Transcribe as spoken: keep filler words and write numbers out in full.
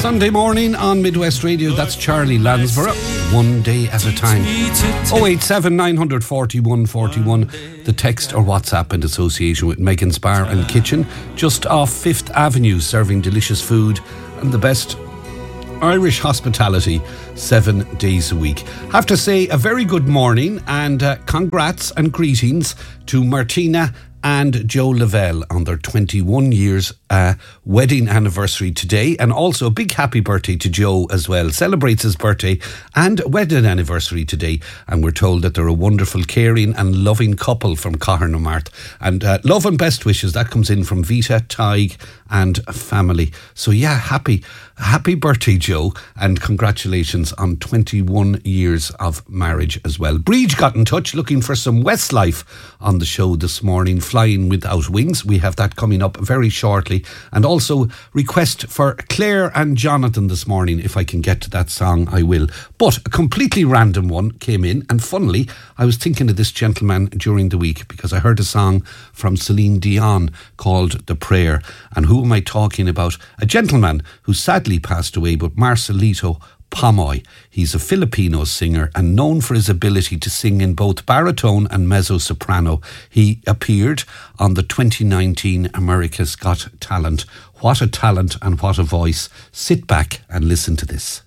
Sunday morning on Midwest Radio. That's Charlie Lansborough. One day at a time. oh eight seven, nine four one, four one. The text or WhatsApp in association with Megan's Bar and Kitchen, just off Fifth Avenue, serving delicious food and the best Irish hospitality seven days a week. Have to say a very good morning and uh, congrats and greetings to Martina and Joe Lavelle on their twenty-one years uh, wedding anniversary today, and also a big happy birthday to Joe as well. Celebrates his birthday and wedding anniversary today, and we're told that they're a wonderful, caring and loving couple from Cahernamarth. And uh, love and best wishes, that comes in from Vita, Tig and family. So yeah, happy happy birthday, Joe, and congratulations on twenty-one years of marriage as well. Breege got in touch looking for some Westlife on the show this morning, Flying Without Wings. We have that coming up very shortly. And also request for Claire and Jonathan this morning. If I can get to that song, I will. But a completely random one came in, and funnily, I was thinking of this gentleman during the week because I heard a song from Celine Dion called The Prayer. And who am I talking about? A gentleman who sadly passed away, but Marcelito Pomoy. He's a Filipino singer and known for his ability to sing in both baritone and mezzo-soprano. He appeared on the twenty nineteen America's Got Talent. What a talent and what a voice. Sit back and listen to this.